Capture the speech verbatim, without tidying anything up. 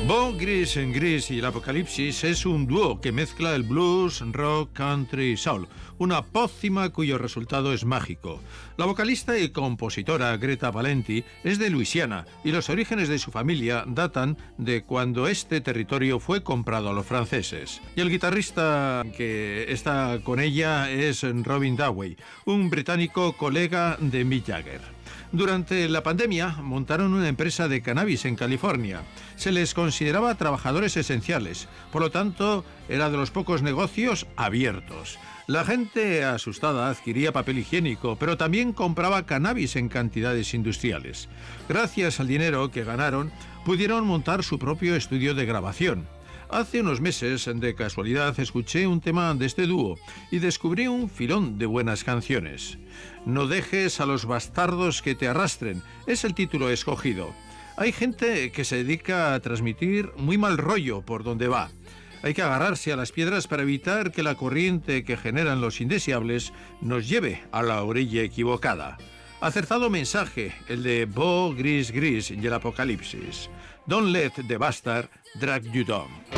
Bo Gris en Gris y el Apocalipsis es un dúo que mezcla el blues, rock, country y soul, una pócima cuyo resultado es mágico. La vocalista y compositora Greta Valenti es de Luisiana y los orígenes de su familia datan de cuando este territorio fue comprado a los franceses. Y el guitarrista que está con ella es Robin Dowey, un británico colega de Mick Jagger. Durante la pandemia montaron una empresa de cannabis en California. Se les consideraba trabajadores esenciales, por lo tanto era de los pocos negocios abiertos. La gente asustada adquiría papel higiénico, pero también compraba cannabis en cantidades industriales. Gracias al dinero que ganaron, pudieron montar su propio estudio de grabación. Hace unos meses, de casualidad, escuché un tema de este dúo y descubrí un filón de buenas canciones. No dejes a los bastardos que te arrastren, es el título escogido. Hay gente que se dedica a transmitir muy mal rollo por donde va. Hay que agarrarse a las piedras para evitar que la corriente que generan los indeseables nos lleve a la orilla equivocada. Acertado mensaje, el de Bo Gris Gris y el Apocalipsis. Don't let the bastard drag you down.